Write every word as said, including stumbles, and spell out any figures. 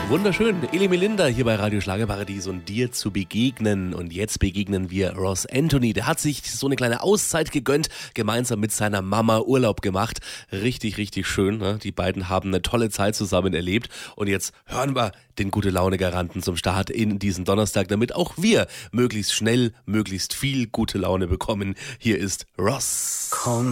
Wunderschön, Eli Melinda hier bei Radio Schlagerparadies und dir zu begegnen. Und jetzt begegnen wir Ross Anthony. Der hat sich so eine kleine Auszeit gegönnt, gemeinsam mit seiner Mama Urlaub gemacht. Richtig, richtig schön. Ne? Die beiden haben eine tolle Zeit zusammen erlebt. Und jetzt hören wir den Gute-Laune-Garanten zum Start in diesen Donnerstag, damit auch wir möglichst schnell, möglichst viel gute Laune bekommen. Hier ist Ross. Komm.